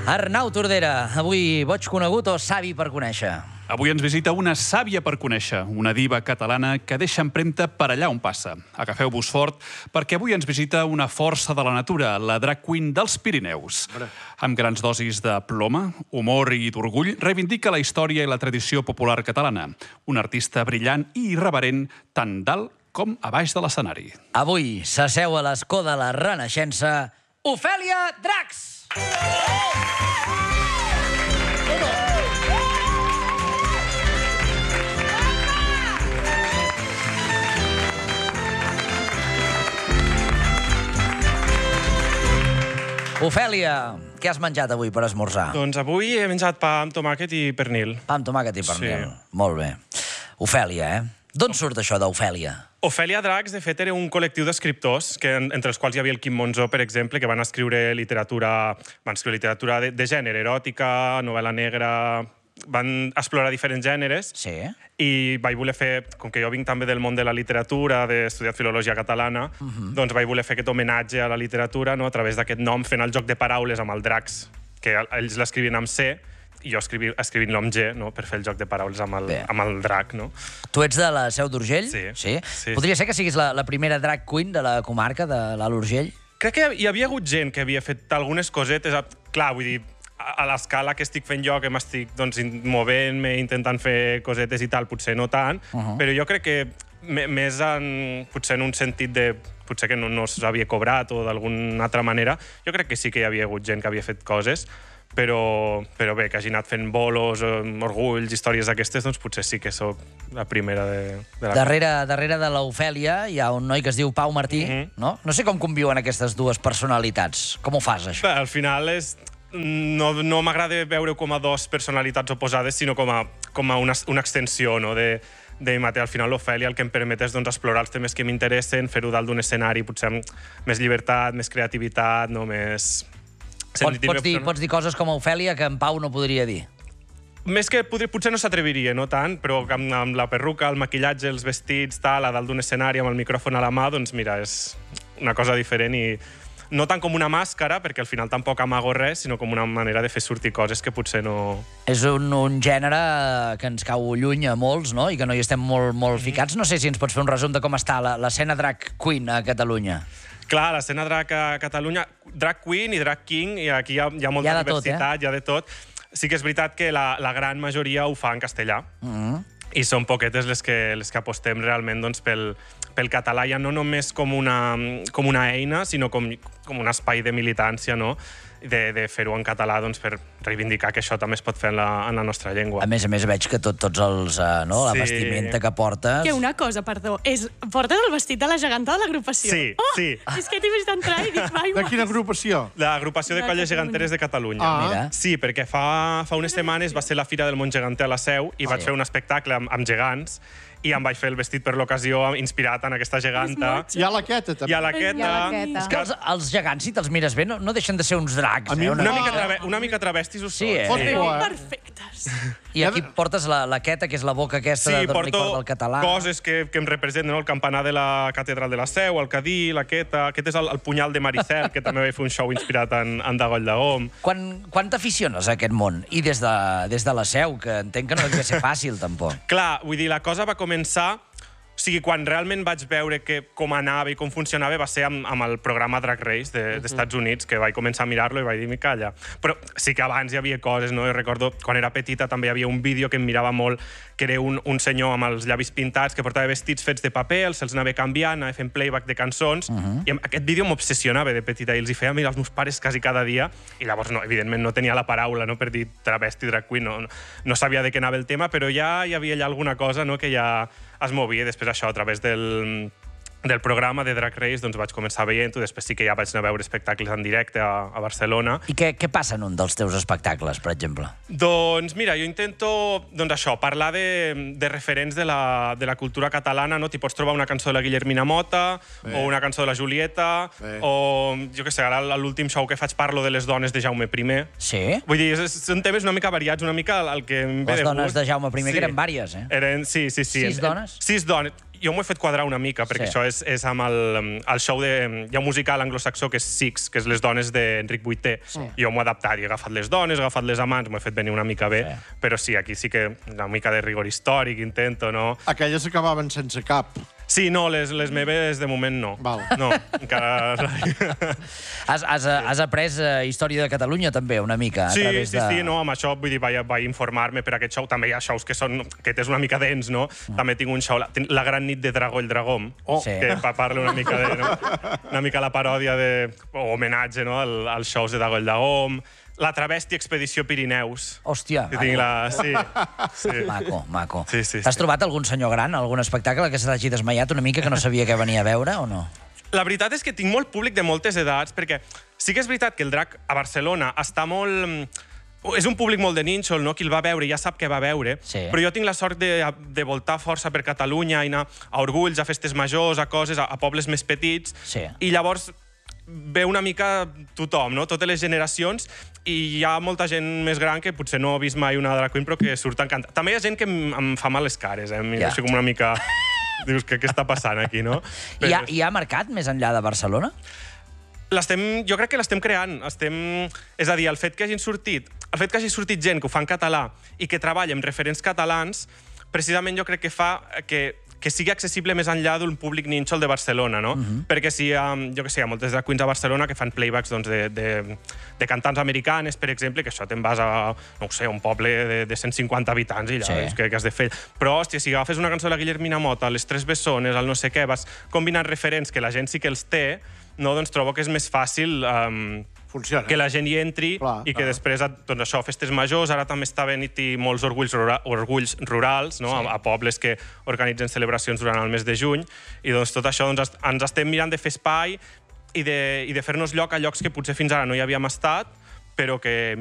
Arnau Tordera, avui boig conegut o savi per conèixer? Avui ens visita una sàvia per conèixer, una diva catalana que deixa empremta per allà on passa. Agafeu-vos fort, perquè avui ens visita una força de la natura, la drag queen dels Pirineus. Amb grans dosis de ploma, humor i d'orgull, reivindica la història i la tradició popular catalana. Una artista brillant i irreverent, tant dalt com a baix de l'escenari. Avui s'asseu a l'escó de la Renaixença, Ofèlia Dracs! Ofèlia, què has menjat avui per esmorzar? Doncs avui he menjat pa amb tomàquet i pernil. Pa amb tomàquet i pernil. Sí. Molt bé. Ofèlia, D'on surt això d'Ofèlia? Ofèlia Dracs, de fet, era un col·lectiu d'escriptors, entre els quals hi havia el Quim Monzó, per exemple, que van escriure literatura de gènere, eròtica, novel·la negra... Van explorar diferents gèneres. Sí. I vaig voler fer, com que jo vinc també del món de la literatura, d'he estudiat filologia catalana, doncs vaig voler fer aquest homenatge a la literatura a través d'aquest nom, fent el joc de paraules amb el Dracs, que ells l'escrivien amb C, i jo escrivint-lo amb G, per fer el joc de paraules amb el drac. Tu ets de la Seu d'Urgell? Sí. Podria ser que siguis la primera drag queen de la comarca de l'Alt Urgell? Crec que hi havia hagut gent que havia fet algunes cosetes. Clar, vull dir, a l'escala que estic fent jo, que m'estic movent-me, intentant fer cosetes i tal, potser no tant, però jo crec que més potser en un sentit de... potser que no s'havia cobrat o d'alguna altra manera, jo crec que sí que hi havia hagut gent que havia fet coses, però bé, que hagi anat fent bolos, orgulls, històries d'aquestes, doncs potser sí que sóc la primera de la... Darrere de l'Ofèlia hi ha un noi que es diu Pau Martí, no? No sé com conviuen aquestes dues personalitats. Com ho fas, això? Bé, al final no m'agrada veure com a dues personalitats oposades, sinó com a una extensió, no?, de mi mateix. Al final l'Ofèlia el que em permet és explorar els temes que m'interessen, fer-ho dalt d'un escenari, potser amb més llibertat, més creativitat, més... Pots dir coses com a Ofèlia que en Pau no podria dir. Més que potser no s'atreviria, no tant, però amb la perruca, el maquillatge, els vestits, tal, a dalt d'un escenari amb el micròfon a la mà, doncs mira, és una cosa diferent i no tant com una màscara, perquè al final tampoc amago res, sinó com una manera de fer sortir coses que potser no... És un gènere que ens cau lluny a molts, no?, i que no hi estem molt ficats. No sé si ens pots fer un resum de com està l'escena drag queen a Catalunya. Clar, l'escena drag a Catalunya, drag queen i drag king, i aquí hi ha molta diversitat, hi ha de tot. Sí que és veritat que la gran majoria ho fa en castellà, i són poquetes les que apostem realment pel català, ja no només com una eina, sinó com un espai de militància, no?, de fer-ho en català per reivindicar que això també es pot fer en la nostra llengua. A més veig que tots els... la vestimenta que portes... Que una cosa, perdó, portes el vestit de la geganta de l'agrupació. Sí. És que t'he vist entrar i dic, vai, de quina agrupació? L'agrupació de colles geganteres de Catalunya. Mira. Sí, perquè fa unes setmanes va ser la Fira del Món Geganter a la Seu i vaig fer un espectacle amb gegants i em vaig fer el vestit per l'ocasió inspirat en aquesta geganta. Hi ha la queta, també. Hi ha la queta. És que els gegants, si te'ls mires bé, no deixen de ser uns dracs. Una mica travestis ho són. Sí, perfectes. I aquí portes la queta, que és la boca aquesta del licor del català. Sí, porto coses que em representen, el campanar de la catedral de la Seu, el cadí, la queta... Aquest és el punyal de Maricel, que també vaig fer un show inspirat en Dagoll de Gom. Quan t'aficiones a aquest món? I des de la Seu, que entenc que no devia ser fàcil, tampoc. Clar, vull dir, la cosa va començar... O sigui, quan realment vaig veure com anava i com funcionava va ser amb el programa Drag Race d'Estats Units, que vaig començar a mirar-lo i vaig dir, calla. Però sí que abans hi havia coses, no? Jo recordo, quan era petita també hi havia un vídeo que em mirava molt, que era un senyor amb els llavis pintats que portava vestits fets de paper, se'ls anava canviant, anava fent playback de cançons, i aquest vídeo m'obsessionava de petita i els hi feia mirar als meus pares quasi cada dia, i llavors, evidentment, no tenia la paraula per dir travesti, drag queen, no sabia de què anava el tema, però ja hi havia allà alguna cosa que ja es movia. Després això, a través del programa de Drag Race, doncs vaig començar veient-ho, després sí que ja vaig anar a veure espectacles en directe a Barcelona. I què passa en un dels teus espectacles, per exemple? Doncs mira, jo intento parlar de referents de la cultura catalana, no? T'hi pots trobar una cançó de la Guillermina Mota, o una cançó de la Julieta, o, jo què sé, ara a l'últim show que faig parlo de les dones de Jaume I. Sí? Vull dir, són temes una mica variats, una mica el que em ve de gust. Les dones de Jaume I, que eren vàries, Eren, sí. 6 dones? 6 dones. jo m'ho he fet quadrar una mica, perquè això és amb el show de... Hi ha un musical anglosaxó que és Six, que és les dones d'Enric VIII. Jo m'ho he adaptat, he agafat les dones, he agafat les amants, m'ho he fet venir una mica bé, però sí, aquí sí que una mica de rigor històric intento, no? Aquelles acabaven sense cap. Sí, no, les meves de moment no. Val. No, encara... Has après història de Catalunya, també, una mica, a través de... Sí, no, amb això, vull dir, vaig informar-me per aquest show. També hi ha shows que són... que és una mica dens, no? També tinc un show, La gran nit de Dragó el Dragom, que parla una mica de... Una mica la paròdia de... o homenatge, no?, als shows de Dragó el Dragom. La Travèstia Expedició Pirineus. Hòstia, Sí. maco. Sí. T'has trobat algun senyor gran, algun espectacle que s'hagi desmaiat una mica, que no sabia què venia a veure, o no? La veritat és que tinc molt públic de moltes edats, perquè sí que és veritat que el drac a Barcelona està molt... És un públic molt de nínxol, no? Qui el va veure ja sap què va veure, però jo tinc la sort de voltar força per Catalunya i anar a Orgulls, a festes majors, a coses, a pobles més petits, i llavors ve una mica tothom, no? Totes les generacions, i hi ha molta gent més gran que potser no ha vist mai una drag queen, però que surt encantada. També hi ha gent que em fa mal les cares, Mira, així com una mica... Dius, què està passant aquí, no? Hi ha mercat més enllà de Barcelona? Jo crec que l'estem creant. És a dir, el fet que hagi sortit gent que ho fa en català i que treballa amb referents catalans, precisament jo crec que fa que sigui accessible més enllà d'un públic nínxol de Barcelona, no? Perquè si jo què sé, hi ha moltes drag queens a Barcelona que fan playbacks de cantants americanes, per exemple, que això te'n vas a, no sé, un poble de 150 habitants i allà veus què has de fer. Però, hòstia, si agafes una cançó de la Guillermina Motta, les Tres Bessones, el no sé què, vas combinant referents que la gent sí que els té, no, doncs trobo que és més fàcil que la gent hi entri i que després, doncs això, festes majors, ara també està venint molts orgulls rurals, no? A pobles que organitzen celebracions durant el mes de juny, i doncs tot això ens estem mirant de fer espai i de fer-nos lloc a llocs que potser fins ara no hi havíem estat, però que